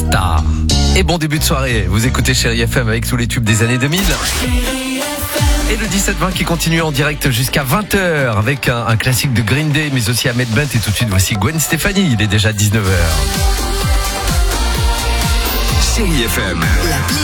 Star. Et bon début de soirée, vous écoutez Chérie FM avec tous les tubes des années 2000. Et le 17-20 qui continue en direct jusqu'à 20h avec un classique de Green Day, mais aussi Ahmed Bent. Et tout de suite, voici Gwen Stefani. Il est déjà 19h. Chérie FM.